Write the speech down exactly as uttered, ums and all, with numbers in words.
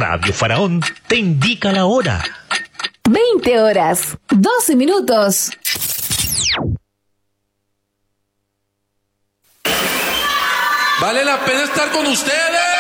Radio Faraón te indica la hora. veinte horas, doce minutos. Vale la pena estar con ustedes.